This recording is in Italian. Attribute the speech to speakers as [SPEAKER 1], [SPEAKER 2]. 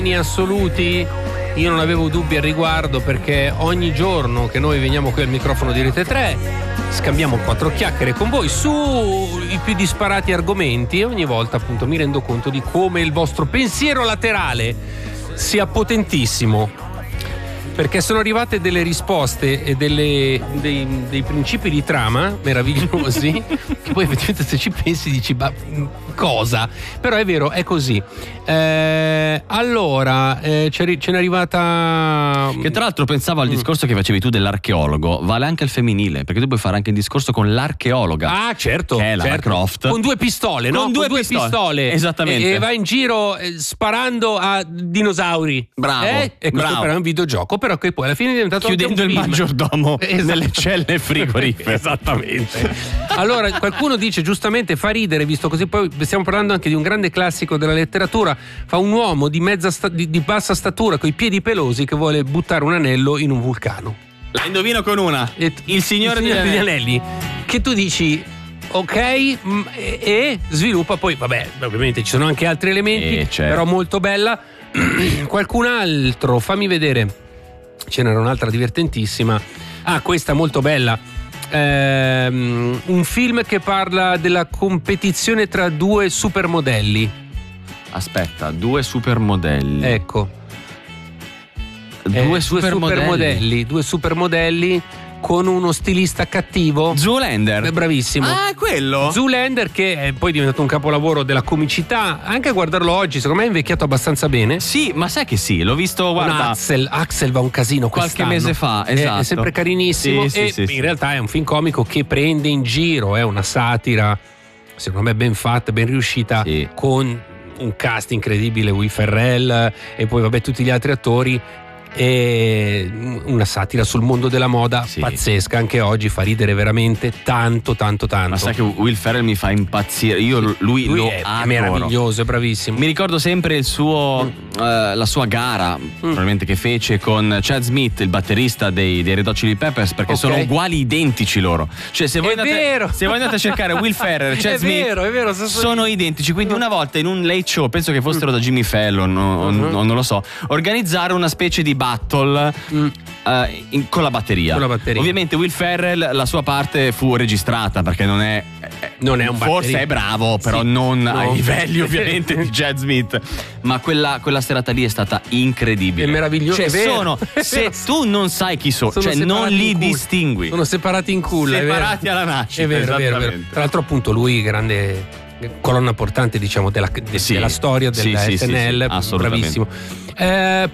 [SPEAKER 1] assoluti, io non avevo dubbi al riguardo, perché ogni giorno che noi veniamo qui al microfono di Rete 3 scambiamo 4 chiacchiere con voi sui più disparati argomenti e ogni volta appunto mi rendo conto di come il vostro pensiero laterale sia potentissimo, perché sono arrivate delle risposte e dei principi di trama meravigliosi che poi effettivamente se ci pensi dici cosa, però è vero, è così. Allora ce n'è arrivata,
[SPEAKER 2] che tra l'altro pensavo al discorso che facevi tu dell'archeologo, vale anche al femminile, perché tu puoi fare anche il discorso con l'archeologa.
[SPEAKER 1] Ah, certo,
[SPEAKER 2] che è Lara Croft,
[SPEAKER 1] con 2 pistole, no?
[SPEAKER 2] Con due pistole. Esattamente.
[SPEAKER 1] E va in giro sparando a dinosauri.
[SPEAKER 2] Bravo,
[SPEAKER 1] E questo
[SPEAKER 2] bravo.
[SPEAKER 1] però è un videogioco, però che poi alla fine è diventato
[SPEAKER 2] chiudendo
[SPEAKER 1] anche
[SPEAKER 2] il
[SPEAKER 1] un film.
[SPEAKER 2] maggiordomo
[SPEAKER 1] Esatto.
[SPEAKER 2] nelle celle frigorifere.
[SPEAKER 1] Esattamente. Allora qualcuno dice giustamente, fa ridere, visto così, poi stiamo parlando anche di un grande classico della letteratura, fa un uomo di di bassa statura coi piedi pelosi che vuole buttare un anello in un vulcano.
[SPEAKER 2] La indovino con una. Il Signore degli
[SPEAKER 1] Anelli, che tu dici ok, e sviluppa poi, vabbè, ovviamente ci sono anche altri elementi,
[SPEAKER 2] certo.
[SPEAKER 1] però molto bella. Qualcun altro, fammi vedere, ce n'era un'altra divertentissima. Questa molto bella. Un film che parla della competizione tra 2 supermodelli.
[SPEAKER 2] Aspetta, 2 supermodelli.
[SPEAKER 1] Ecco.
[SPEAKER 2] 2
[SPEAKER 1] supermodelli con uno stilista cattivo.
[SPEAKER 2] Zoolander.
[SPEAKER 1] Bravissimo.
[SPEAKER 2] È quello?
[SPEAKER 1] Zoolander, che è poi diventato un capolavoro della comicità. Anche a guardarlo oggi, secondo me è invecchiato abbastanza bene.
[SPEAKER 2] Sì, ma sai che sì, l'ho visto, guarda.
[SPEAKER 1] Axel va un casino
[SPEAKER 2] qualche mese fa, esatto.
[SPEAKER 1] È sempre carinissimo.
[SPEAKER 2] Sì,
[SPEAKER 1] in realtà è un film comico che prende in giro, è una satira, secondo me ben fatta, ben riuscita, con un cast incredibile, Will Ferrell e poi vabbè tutti gli altri attori, e una satira sul mondo della moda pazzesca, anche oggi fa ridere veramente tanto. Ma
[SPEAKER 2] sai che Will Ferrell mi fa impazzire, io lui lo
[SPEAKER 1] è
[SPEAKER 2] adoro.
[SPEAKER 1] meraviglioso, è bravissimo.
[SPEAKER 2] Mi ricordo sempre il suo la sua gara probabilmente che fece con Chad Smith, il batterista dei Red Hot Chili Peppers, perché sono uguali, identici loro, cioè se voi andate a cercare Will Ferrell, Chad Smith,
[SPEAKER 1] è vero,
[SPEAKER 2] sono identici. Quindi una volta in un late show, penso che fossero da Jimmy Fallon o non lo so, organizzare una specie di battle con la batteria. Ovviamente Will Ferrell, la sua parte fu registrata, perché non è un forse è bravo, però non ai livelli ovviamente di Chad Smith, ma quella serata lì è stata incredibile,
[SPEAKER 1] è meraviglioso.
[SPEAKER 2] Cioè se tu non sai chi sono, cioè non li distingui,
[SPEAKER 1] sono separati in culla,
[SPEAKER 2] separati alla nascita.
[SPEAKER 1] È vero. Tra l'altro appunto lui grande colonna portante, diciamo, della storia della SNL, bravissimo.